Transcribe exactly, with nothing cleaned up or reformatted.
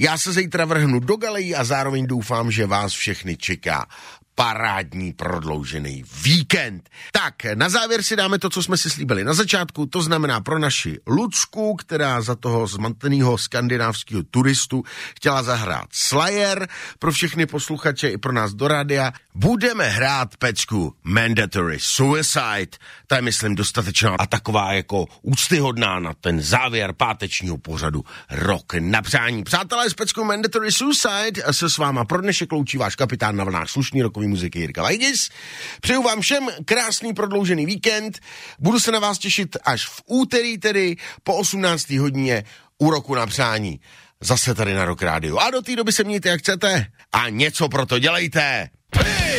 Já se zítra vrhnu do galejí a zároveň doufám, že vás všechny čeká parádní prodloužený víkend. Tak, na závěr si dáme to, co jsme si slíbili na začátku, to znamená pro naši Lucku, která za toho zmatenýho skandinávského turistu chtěla zahrát Slayer, pro všechny posluchače i pro nás do rádia. Budeme hrát pecku Mandatory Suicide. Ta je, myslím, dostatečná a taková jako úctyhodná na ten závěr pátečního pořadu Rock na přání. Přátelé, s peckou Mandatory Suicide se s váma pro dnešek loučí váš kapitán na vlnách slušný rokový muziky Jirka Vajdis. Přeju vám všem krásný prodloužený víkend. Budu se na vás těšit až v úterý, tedy po osmnácté hodině u Roku na přání. Zase tady na Rock Rádiu. A do té doby se mějte jak chcete a něco pro to dělejte.